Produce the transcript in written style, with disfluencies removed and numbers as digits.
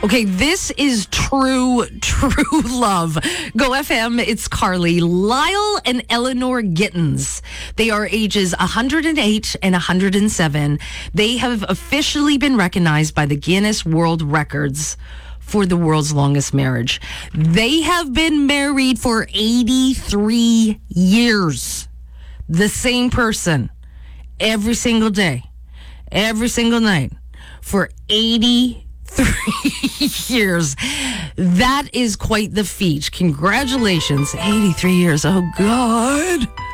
Okay, this is true love. Go FM, it's Carly, Lyle, and Eleanor Gittins. They are ages 108 and 107. They have officially been recognized by the Guinness World Records for the world's longest marriage. They have been married for 83 years. The same person every single day, every single night for 83 years. That is quite the feat. Congratulations. 83 years. Oh, God.